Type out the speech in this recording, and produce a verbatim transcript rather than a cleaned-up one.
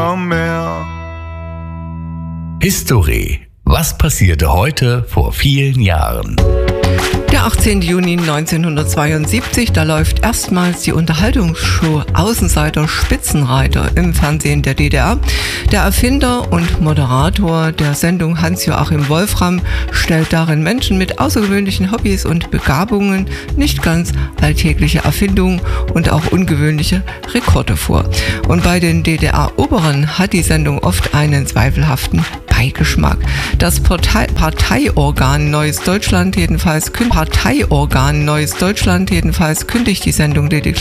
mehr. History. Was passierte heute vor vielen Jahren? Der achtzehnten Juni neunzehnhundertzweiundsiebzig, da läuft erstmals die Unterhaltungsshow Außenseiter Spitzenreiter im Fernsehen der D D R. Der Erfinder und Moderator der Sendung Hans-Joachim Wolfram stellt darin Menschen mit außergewöhnlichen Hobbys und Begabungen, nicht ganz alltägliche Erfindungen und auch ungewöhnliche Rekorde vor. Und bei den D D R-Oberen hat die Sendung oft einen zweifelhaften Beigeschmack. Das Partei- Parteiorgan Neues Deutschland jedenfalls, Parteiorgan Neues Deutschland jedenfalls kündigt die Sendung lediglich